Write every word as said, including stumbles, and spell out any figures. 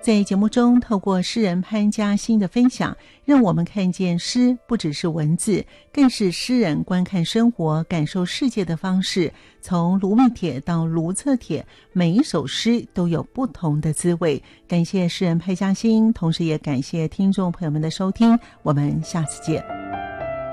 在节目中，透过诗人潘嘉欣的分享，让我们看见诗不只是文字，更是诗人观看生活、感受世界的方式。从芦苇帖到卢册帖，每一首诗都有不同的滋味。感谢诗人潘嘉欣，同时也感谢听众朋友们的收听，我们下次见。